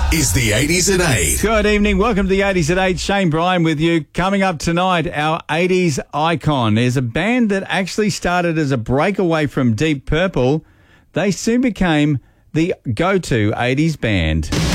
is the 80s at 8. Good evening. Welcome to the 80s at 8. Shane Bryan with you. Coming up tonight, our 80s icon is a band that actually started as a breakaway from Deep Purple. They soon became the go-to 80s band.